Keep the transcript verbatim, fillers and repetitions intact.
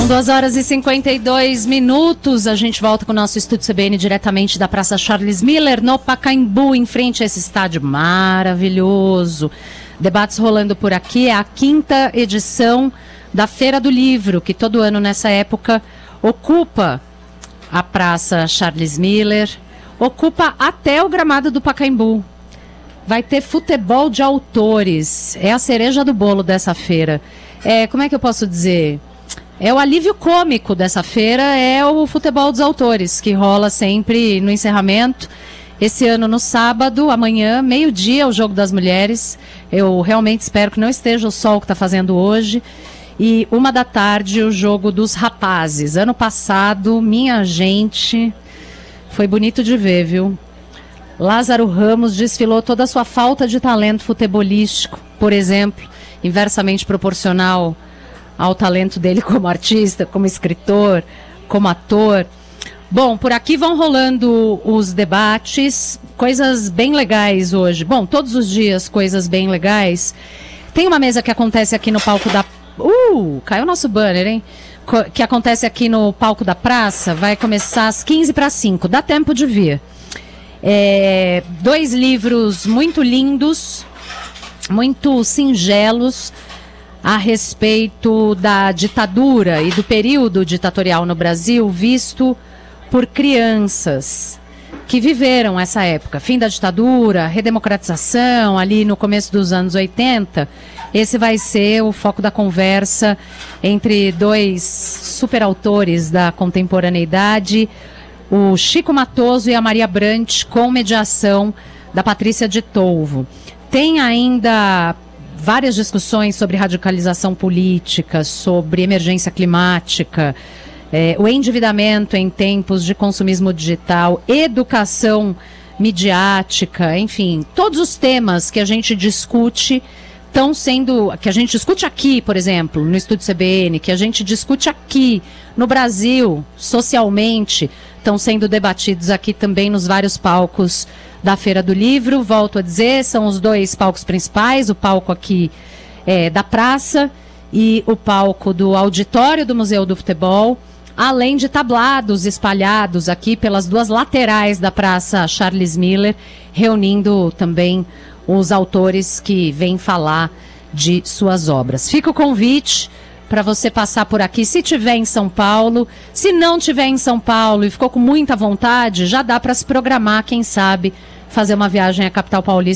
São duas horas e cinquenta e dois minutos. A gente volta com o nosso Estúdio C B N diretamente da Praça Charles Miller, no Pacaembu, em frente a esse estádio maravilhoso. Debates rolando por aqui. É a quinta edição da Feira do Livro, que todo ano nessa época ocupa a Praça Charles Miller, ocupa até o gramado do Pacaembu. Vai ter futebol de autores. É a cereja do bolo dessa feira. É, como é que eu posso dizer? É o alívio cômico dessa feira, é o futebol dos autores, que rola sempre no encerramento. Esse ano no sábado, amanhã, meio-dia, o Jogo das Mulheres. Eu realmente espero que não esteja o sol que está fazendo hoje. E uma da tarde, o Jogo dos Rapazes. Ano passado, minha gente, foi bonito de ver, viu? Lázaro Ramos desfilou toda a sua falta de talento futebolístico, por exemplo, inversamente proporcional ao talento dele como artista, como escritor, como ator. Bom, por aqui vão rolando os debates, coisas bem legais hoje. Bom, todos os dias coisas bem legais. Tem uma mesa que acontece aqui no palco da... Uh, caiu o nosso banner, hein? Co- que acontece aqui no palco da praça, vai começar às quinze para as cinco, dá tempo de vir. É, dois livros muito lindos, muito singelos, a respeito da ditadura e do período ditatorial no Brasil, visto por crianças que viveram essa época. Fim da ditadura, redemocratização, ali no começo dos anos oitenta. Esse vai ser o foco da conversa entre dois superautores da contemporaneidade, o Chico Matoso e a Maria Brant, com mediação da Patrícia de Tolvo. Tem ainda várias discussões sobre radicalização política, sobre emergência climática, eh, o endividamento em tempos de consumismo digital, educação midiática, enfim, todos os temas que a gente discute estão sendo, que a gente discute aqui, por exemplo, no Estúdio C B N, que a gente discute aqui no Brasil, socialmente, estão sendo debatidos aqui também nos vários palcos da Feira do Livro. Volto a dizer, são os dois palcos principais, o palco aqui é, da praça e o palco do auditório do Museu do Futebol, além de tablados espalhados aqui pelas duas laterais da Praça Charles Miller, reunindo também os autores que vêm falar de suas obras. Fica o convite para você passar por aqui, se tiver em São Paulo. Se não tiver em São Paulo e ficou com muita vontade, já dá para se programar, quem sabe, fazer uma viagem à capital paulista